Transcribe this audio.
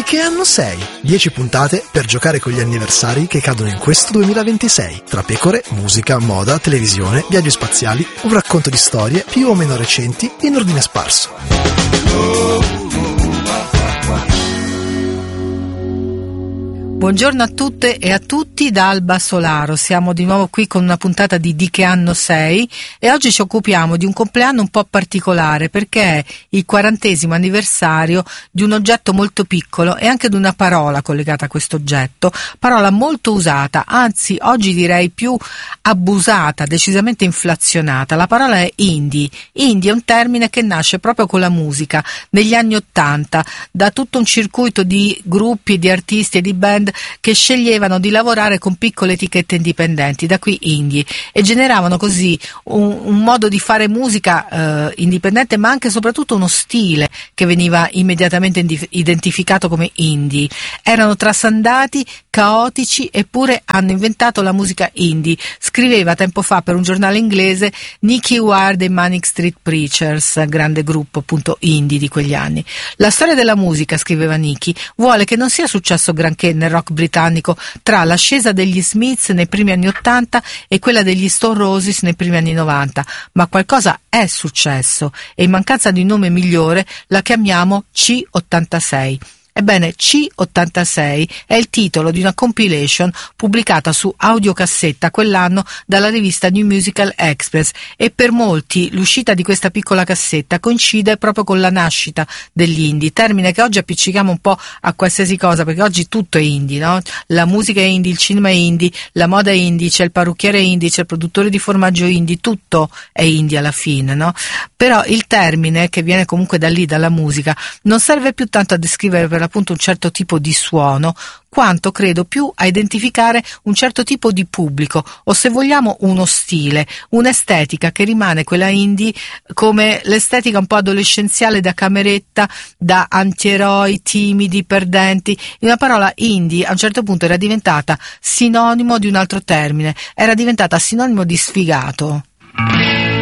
che anno sei? 10 puntate per giocare con gli anniversari che cadono in questo 2026. Tra pecore, musica, moda, televisione, viaggi spaziali, un racconto di storie più o meno recenti in ordine sparso. Buongiorno a tutte e a tutti da Alba Solaro, siamo di nuovo qui con una puntata di che anno sei e oggi ci occupiamo di un compleanno un po' particolare perché è il 40° anniversario di un oggetto molto piccolo e anche di una parola collegata a questo oggetto, parola molto usata, anzi oggi direi più abusata, decisamente inflazionata. La parola è indie. Indie è un termine che nasce proprio con la musica negli anni '80 da tutto un circuito di gruppi, di artisti e di band che sceglievano di lavorare con piccole etichette indipendenti, da qui indie, e generavano così un modo di fare musica indipendente, ma anche e soprattutto uno stile che veniva immediatamente identificato come indie. Erano trasandati, caotici, eppure hanno inventato la musica indie. Scriveva tempo fa per un giornale inglese Nicky Ward e Manic Street Preachers, grande gruppo appunto indie di quegli anni. La storia della musica, scriveva Nicky, vuole che non sia successo granché nel rock britannico tra l'ascesa degli Smiths nei primi anni '80 e quella degli Stone Roses nei primi anni '90, ma qualcosa è successo e in mancanza di nome migliore la chiamiamo C86. Ebbene, C86 è il titolo di una compilation pubblicata su audiocassetta quell'anno dalla rivista New Musical Express e per molti l'uscita di questa piccola cassetta coincide proprio con la nascita degli indie, termine che oggi appiccichiamo un po' a qualsiasi cosa perché oggi tutto è indie, no? La musica è indie, il cinema è indie, la moda è indie, c'è il parrucchiere indie, c'è il produttore di formaggio indie, tutto è indie alla fine, no? Però il termine, che viene comunque da lì, dalla musica, non serve più tanto a descrivere per appunto un certo tipo di suono, quanto credo più a identificare un certo tipo di pubblico, o se vogliamo uno stile, un'estetica che rimane quella indie come l'estetica un po' adolescenziale da cameretta, da antieroi timidi, perdenti. In una parola, indie a un certo punto era diventata sinonimo di un altro termine, era diventata sinonimo di sfigato.